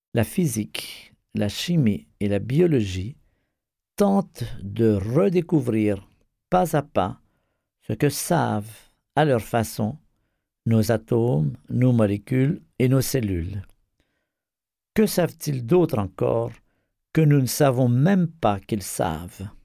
La physique, la chimie et la biologie tentent de redécouvrir pas à pas ce que savent, à leur façon, nos atomes, nos molécules et nos cellules. Que savent-ils d'autre encore que nous ne savons même pas qu'ils savent?